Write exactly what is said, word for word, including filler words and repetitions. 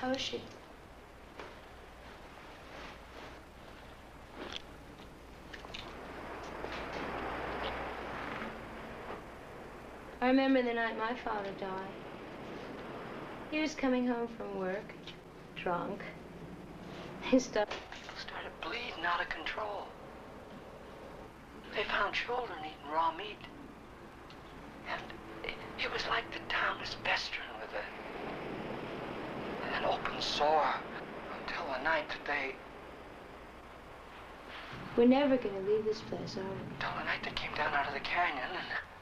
How is she? I remember the night my father died. He was coming home from work, drunk. His stuff started bleeding out of control. They found children eating raw meat. And it, it was like the town was festering with a, an open sore until the night that they... We're never gonna leave this place, are we? Until the night they came down out of the canyon and...